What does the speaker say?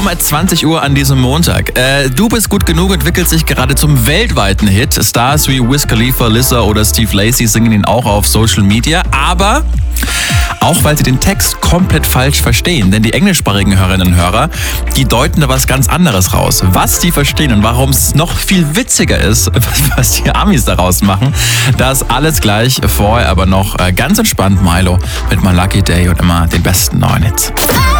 um 20 Uhr an diesem Montag. Du bist gut genug entwickelt sich gerade zum weltweiten Hit. Stars wie Wiz Khalifa, Lizzo oder Steve Lacy singen ihn auch auf Social Media, aber auch weil sie den Text komplett falsch verstehen. Denn die englischsprachigen Hörerinnen und Hörer, die deuten da was ganz anderes raus. Was die verstehen und warum es noch viel witziger ist, was die Amis daraus machen, das alles gleich. Vorher aber noch ganz entspannt Milo mit My Lucky Day und immer den besten neuen Hits.